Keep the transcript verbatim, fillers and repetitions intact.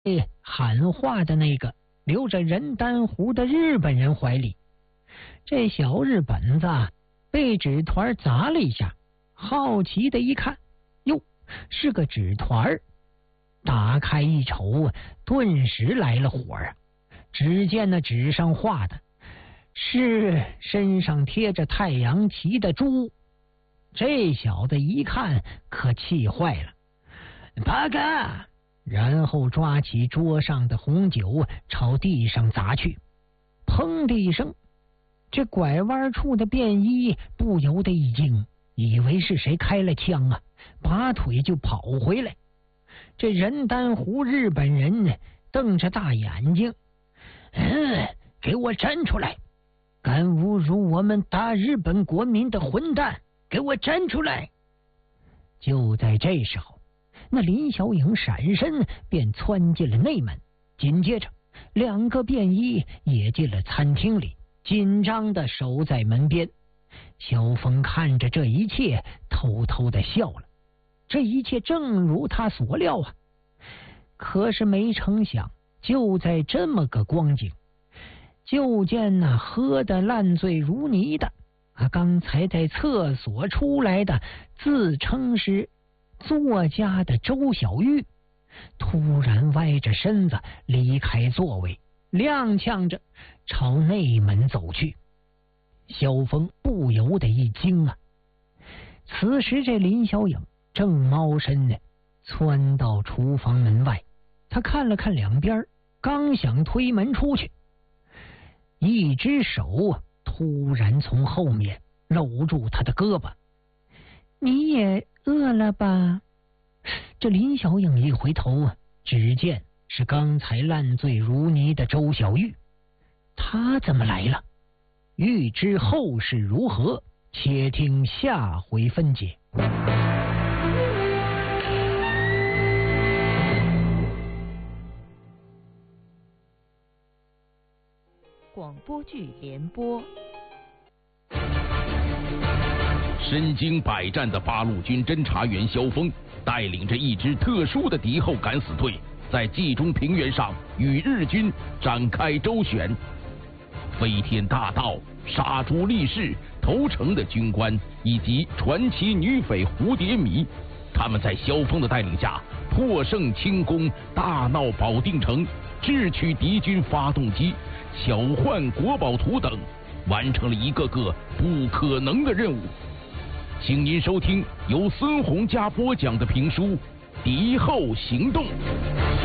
喊话的那个留着人丹壶的日本人怀里。这小日本子被纸团砸了一下，好奇的一看，哟，是个纸团，打开一瞅，顿时来了火啊！只见那纸上画的是身上贴着太阳旗的猪。这小子一看可气坏了，八哥！然后抓起桌上的红酒朝地上砸去，砰的一声，这拐弯处的便衣不由得一惊，以为是谁开了枪啊，拔腿就跑回来。这人丹湖日本人呢，瞪着大眼睛，嗯，给我站出来！敢侮辱我们大日本国民的混蛋，给我站出来！就在这时候，那林小影闪身便窜进了内门，紧接着两个便衣也进了餐厅里，紧张的守在门边。萧峰看着这一切，偷偷的笑了。这一切正如他所料啊！可是没成想，就在这么个光景，就见那喝得烂醉如泥的啊，刚才在厕所出来的自称是作家的周小玉，突然歪着身子离开座位，踉跄着朝内门走去。萧峰不由得一惊啊！此时这林小影正猫身呢，窜到厨房门外，他看了看两边，刚想推门出去，一只手突然从后面搂住他的胳膊。你也饿了吧？这林小影一回头啊，只见是刚才烂醉如泥的周小玉。他怎么来了？欲知后事如何，且听下回分解。 广播剧联播。 身经百战的八路军侦察员萧峰带领着一支特殊的敌后敢死队，在冀中平原上与日军展开周旋。飞天大盗、杀猪力士、投诚的军官以及传奇女匪蝴蝶迷，他们在萧峰的带领下破胜清宫，大闹保定城，智取敌军发动机，巧换国宝图等，完成了一个个不可能的任务。请您收听由孙洪佳播讲的评书《敌后行动》。